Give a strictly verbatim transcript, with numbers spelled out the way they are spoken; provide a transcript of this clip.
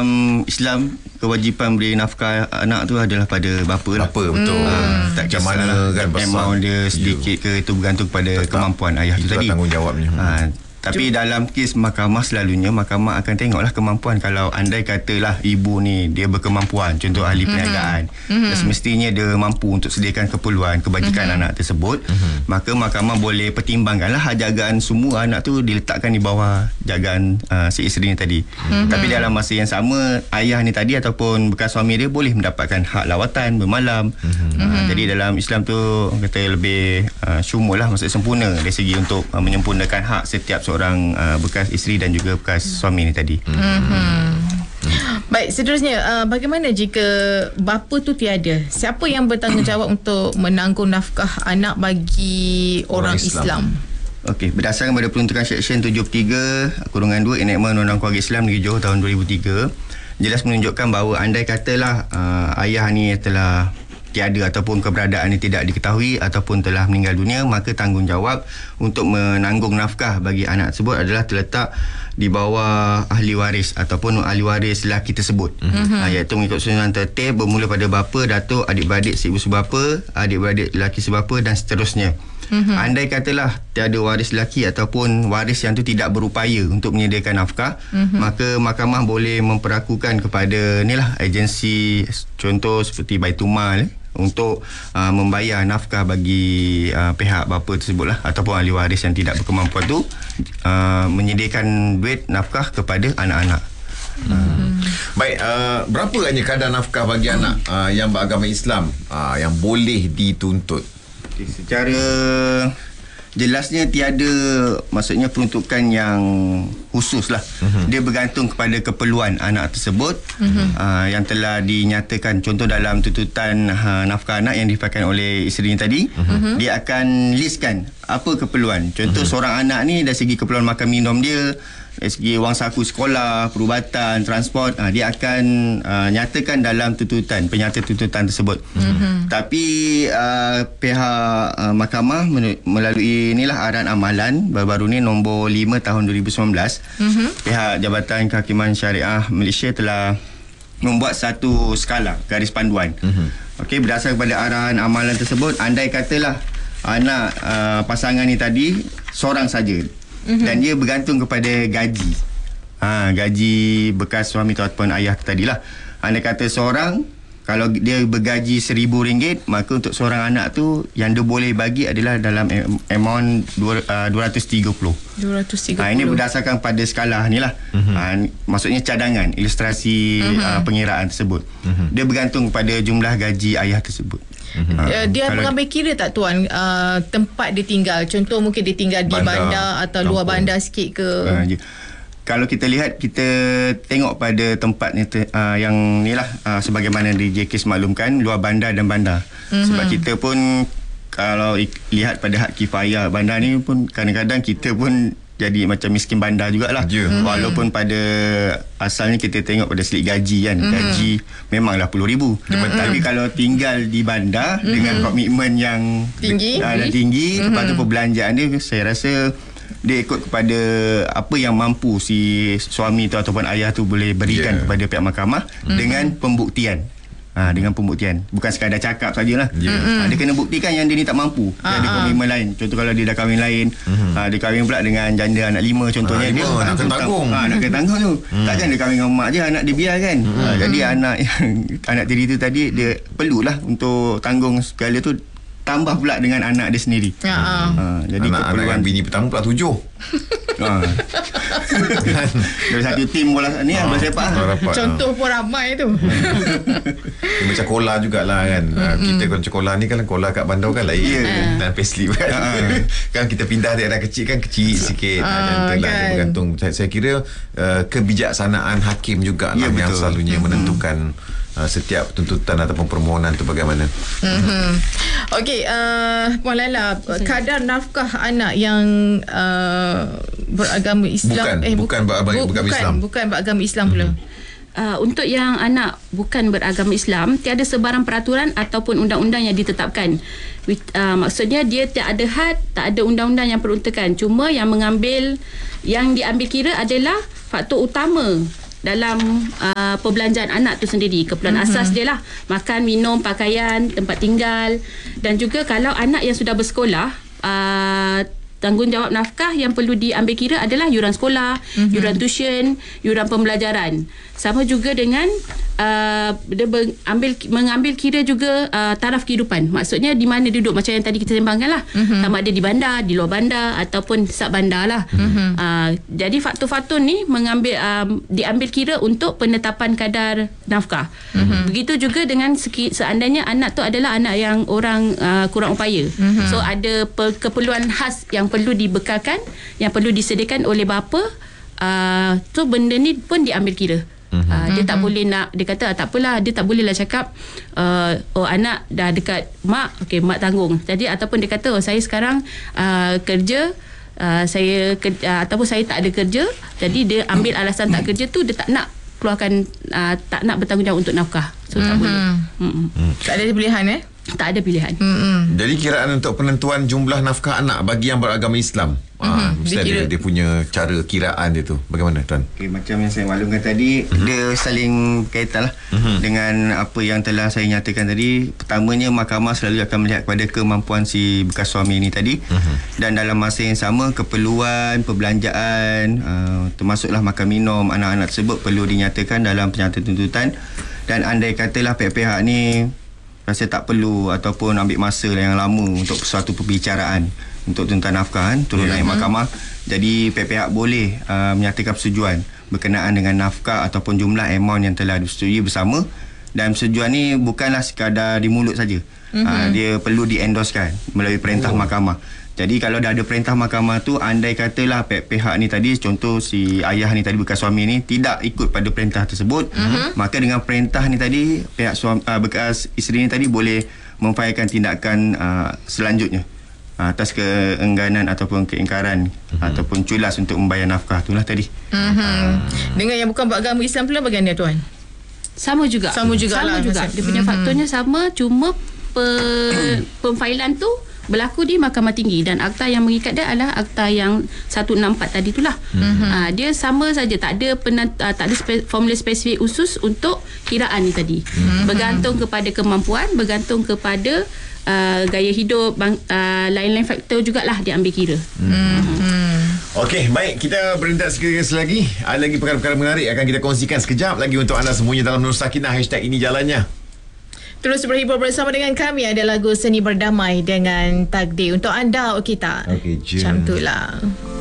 dalam Islam kewajipan beri nafkah anak tu adalah pada bapa lah. Bapa betul. Hmm. Uh, tak macam mana kan amount dia sedikit ke, itu bergantung pada tetap kemampuan ayah tu tadi. Tanggungjawabnya. Uh, Tapi Cuma. dalam kes mahkamah selalunya mahkamah akan tengoklah kemampuan. Kalau andai katalah ibu ni dia berkemampuan, contoh ahli perniagaan, mm-hmm. semestinya dia mampu untuk sediakan keperluan kebajikan mm-hmm. anak tersebut, mm-hmm. maka mahkamah boleh pertimbangkanlah jagaan semua anak tu diletakkan di bawah jagaan uh, si isteri ni tadi. Mm-hmm. Tapi dalam masa yang sama ayah ni tadi ataupun bekas suami dia boleh mendapatkan hak lawatan bermalam. Mm-hmm. Uh, jadi dalam Islam tu kata lebih uh, syumul lah, maksud sempurna dari segi untuk uh, menyempurnakan hak setiap seorang uh, bekas isteri dan juga bekas suami ni tadi. Hmm. Baik, seterusnya uh, bagaimana jika bapa tu tiada? Siapa yang bertanggungjawab untuk menanggung nafkah anak bagi orang, orang Islam? Islam? Okey, berdasarkan pada peruntukan Seksyen tujuh puluh tiga kurungan dua Enakmen Undang-Undang Keluarga Islam Negeri Johor tahun dua ribu tiga jelas menunjukkan bahawa andai katalah uh, ayah ni telah tiada ataupun keberadaan ini tidak diketahui ataupun telah meninggal dunia, maka tanggungjawab untuk menanggung nafkah bagi anak tersebut adalah terletak di bawah ahli waris ataupun ahli waris lelaki tersebut. Mm-hmm. Ha, iaitu mengikut susunan tertib bermula pada bapa, datuk, adik-beradik seibu sebapa, adik-beradik lelaki sebapa dan seterusnya. Mm-hmm. Andai katalah tiada waris lelaki ataupun waris yang tu tidak berupaya untuk menyediakan nafkah, mm-hmm. maka mahkamah boleh memperakukan kepada ni lah agensi contoh seperti Baitumal untuk uh, membayar nafkah bagi uh, pihak bapa tersebut lah ataupun ahli waris yang tidak berkemampuan tu uh, menyediakan duit nafkah kepada anak-anak. Hmm. Baik, uh, berapa hanya kadar nafkah bagi hmm. anak uh, yang beragama Islam uh, yang boleh dituntut? Okay, secara jelasnya tiada, maksudnya peruntukan yang khusus lah. Uh-huh. Dia bergantung kepada keperluan anak tersebut, uh-huh. uh, yang telah dinyatakan. Contoh dalam tuntutan uh, nafkah anak yang difahamkan oleh isteri tadi, uh-huh. dia akan listkan apa keperluan. Contoh uh-huh. seorang anak ni dari segi keperluan makan minum dia, dari segi wang saku sekolah, perubatan, transport, uh, dia akan uh, nyatakan dalam tuntutan, penyata tuntutan tersebut. Mm-hmm. Tapi uh, pihak uh, mahkamah melalui inilah arahan amalan baru-baru ni nombor lima tahun dua ribu sembilan belas, mm-hmm. pihak Jabatan Kehakiman Syariah Malaysia telah membuat satu skala garis panduan. Mm-hmm. Okey, berdasarkan kepada arahan amalan tersebut, andai katalah anak uh, pasangan ni tadi seorang saja, mm-hmm. dan dia bergantung kepada gaji. Ha, gaji bekas suami ataupun ayah tadilah. Anda kata seorang, kalau dia bergaji seribu ringgit, maka untuk seorang anak tu yang dia boleh bagi adalah dalam amount dua ratus tiga puluh. dua ratus tiga puluh. Ha, ini berdasarkan pada skala ni lah. Mm-hmm. Ha, maksudnya cadangan, ilustrasi mm-hmm. uh, pengiraan tersebut. Mm-hmm. Dia bergantung pada jumlah gaji ayah tersebut. Mm-hmm. Uh, dia mengambil kira tak tuan uh, tempat dia tinggal? Contoh mungkin dia tinggal di bandar, bandar atau kampung, luar bandar sikit ke? Uh, kalau kita lihat, kita tengok pada tempat ni, uh, yang ni lah, uh, sebagaimana di J K semaklumkan, luar bandar dan bandar. Mm-hmm. Sebab kita pun kalau lihat pada hak kifayah bandar ni pun kadang-kadang kita pun jadi macam miskin bandar jugalah. Yeah. Mm-hmm. Walaupun pada asalnya kita tengok pada slip gaji kan, mm-hmm. gaji memanglah puluh ribu. Mm-hmm. Tapi kalau tinggal di bandar, mm-hmm. dengan komitmen yang tinggi, uh, dan tinggi, mm-hmm. lepas tu perbelanjaan dia, saya rasa dia ikut kepada apa yang mampu si suami tu ataupun ayah tu boleh berikan, yeah. kepada pihak mahkamah, mm-hmm. dengan pembuktian. Ha, dengan pembuktian, bukan sekadar cakap sajalah. Yeah. Ha, dia kena buktikan yang dia ni tak mampu. Dia uh-huh. ada komitmen lain. Contoh kalau dia dah kahwin lain, uh-huh. ha, dia kahwin pula dengan janda anak lima contohnya, uh, dia lima, nak kena tanggung. Ha, nak kena tanggung tu. Hmm. Takkan dia kahwin dengan mak je, anak dia biar kan. Hmm. Ha, jadi anak anak tiri tu tadi dia perlulah untuk tanggung segala tu, tambah pula dengan anak dia sendiri. Ya. Ha, jadi anak, anak yang bini pertama pula tujuh. Ha. Dari satu tim bola ni ha. bola sepak. Contoh ha. pun ramai tu. Dia macam kola jugalah kan. Mm-hmm. Kita kalau sekolah ni kan kola kat bandar kan lain. Yeah. Dan payslip kan. Ha. Kan kita pindah daerah kecil kan kecil sikit. Ha. Dan itulah kan. Bergantung. Saya, saya kira uh, kebijaksanaan hakim juga yeah, yang selalunya mm-hmm. menentukan Uh, setiap tuntutan ataupun permohonan tu bagaimana. Mm-hmm. Okey, uh, Puan Laila, kadar nafkah anak yang uh, beragama Islam, bukan, eh bukan beragama, bu- beragama bukan, Islam. Bukan beragama Islam pula. Mm-hmm. Uh, untuk yang anak bukan beragama Islam, tiada sebarang peraturan ataupun undang-undang yang ditetapkan. With, uh, maksudnya dia tak ada had, tak ada undang-undang yang peruntukan. Cuma yang mengambil, yang diambil kira adalah faktor utama dalam uh, perbelanjaan anak tu sendiri. Keperluan mm-hmm. asas dia lah, makan, minum, pakaian, tempat tinggal. Dan juga kalau anak yang sudah bersekolah, uh, tanggungjawab nafkah yang perlu diambil kira adalah yuran sekolah, mm-hmm. yuran tuition, yuran pembelajaran. Sama juga dengan uh, dia ambil, mengambil kira juga uh, taraf kehidupan. Maksudnya di mana duduk, macam yang tadi kita sembangkan lah. Mm-hmm. Sama ada di bandar, di luar bandar ataupun sub bandar lah. Mm-hmm. Uh, jadi faktor-faktor ni mengambil uh, diambil kira untuk penetapan kadar nafkah. Mm-hmm. Begitu juga dengan seki, seandainya anak tu adalah anak yang orang uh, kurang upaya. Mm-hmm. So ada pe- keperluan khas yang perlu dibekalkan, yang perlu disediakan oleh bapa, uh, tu benda ni pun diambil kira. Uh, dia mm-hmm. tak boleh nak, dia kata ah, tak apalah, dia tak boleh lah cakap uh, oh anak dah dekat mak, okey mak tanggung. Jadi ataupun dia kata oh saya sekarang uh, kerja, uh, saya ke, uh, ataupun saya tak ada kerja, jadi dia ambil alasan tak kerja tu, dia tak nak keluarkan, uh, tak nak bertanggungjawab untuk nafkah. So mm-hmm. tak boleh. Mm-hmm. Tak ada pilihan eh? Tak ada pilihan. Mm-hmm. Jadi kiraan untuk penentuan jumlah nafkah anak bagi yang beragama Islam, mm-hmm. ah, mesti dia, ada, dia punya cara kiraan dia tu. Bagaimana Tuan? Okay, macam yang saya maklumkan tadi, mm-hmm. dia saling kaitan lah mm-hmm. dengan apa yang telah saya nyatakan tadi. Pertamanya, mahkamah selalu akan melihat kepada kemampuan si bekas suami ini tadi, mm-hmm. dan dalam masa yang sama keperluan perbelanjaan, uh, termasuklah makan minum anak-anak tersebut perlu dinyatakan dalam pernyataan tuntutan. Dan andai katalah pihak-pihak ni rasa tak perlu ataupun ambil masa yang lama untuk suatu perbicaraan untuk tuntutan nafkah kan, turun yeah. naik mahkamah, jadi pihak-pihak boleh uh, menyatakan persetujuan berkenaan dengan nafkah ataupun jumlah amount yang telah disetujui bersama. Dan persetujuan ni bukanlah sekadar di mulut saja, mm-hmm. uh, dia perlu diendoskan melalui perintah oh. mahkamah. Jadi kalau dah ada perintah mahkamah tu, andai katalah pihak-pihak ni tadi, contoh si ayah ni tadi, bekas suami ni tidak ikut pada perintah tersebut, mm-hmm. maka dengan perintah ni tadi, pihak suami, uh, bekas isteri ni tadi boleh memfailkan tindakan uh, selanjutnya uh, atas keengganan ataupun keingkaran mm-hmm. ataupun culas untuk membayar nafkah tu lah tadi. Mm-hmm. Uh, Dengan yang bukan beragama Islam pula bagaimana Tuan? Sama juga. Sama juga sama lah. juga. Dia punya mm-hmm. faktornya sama, cuma pe, pemfailan tu berlaku di Mahkamah Tinggi, dan akta yang mengikat dia adalah akta yang seratus enam puluh empat tadi itulah. Mm-hmm. Ha, dia sama saja, tak ada penat, uh, tak ada spe, formulir spesifik khusus untuk kiraan ni tadi. Mm-hmm. Bergantung kepada kemampuan, bergantung kepada uh, gaya hidup, bang, uh, lain-lain faktor jugalah diambil kira. Mm-hmm. Okey, baik, kita berentak sekali lagi. Ada lagi perkara-perkara menarik akan kita kongsikan sekejap lagi untuk anda semuanya dalam Nur Sakinah, hashtag ini jalannya. Terus berhibur bersama dengan kami, ada lagu Seni Berdamai dengan Takdir untuk anda. Okey tak? Okey je. Macam tu lah.